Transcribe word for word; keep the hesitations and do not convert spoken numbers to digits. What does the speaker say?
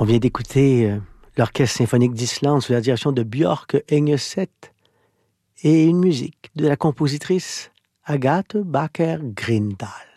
On vient d'écouter euh, l'Orchestre symphonique d'Islande sous la direction de Björk Engeset et une musique de la compositrice Agathe Bakker Grindal.